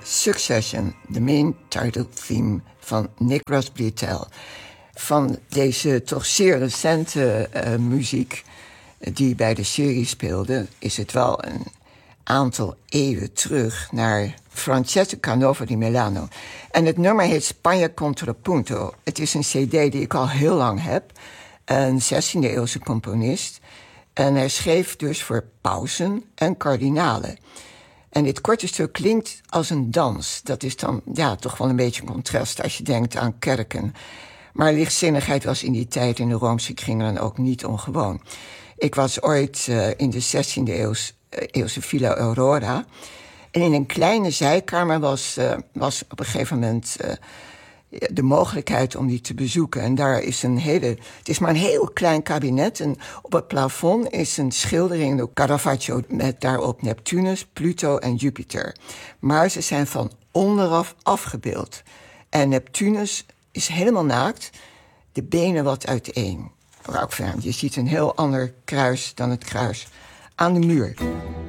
Succession, de main title theme van Nick Ross-Britell. Van deze toch zeer recente muziek die bij de serie speelde, is het wel een aantal eeuwen terug naar Francesco Canova di Milano. En het nummer heet Spagna Contrapunto. Het is een cd die ik al heel lang heb. Een 16e-eeuwse componist. En hij schreef dus voor pausen en kardinalen. En dit korte stuk klinkt als een dans. Dat is dan toch wel een beetje een contrast als je denkt aan kerken. Maar lichtzinnigheid was in die tijd in de Roomse kringen ook niet ongewoon. Ik was ooit in de 16e-eeuwse Villa Aurora. En in een kleine zijkamer was op een gegeven moment de mogelijkheid om die te bezoeken. En daar is het is maar een heel klein kabinet. En op het plafond is een schildering door Caravaggio met daarop Neptunus, Pluto en Jupiter. Maar ze zijn van onderaf afgebeeld. En Neptunus is helemaal naakt, de benen wat uiteen. Je ziet een heel ander kruis dan het kruis aan de muur.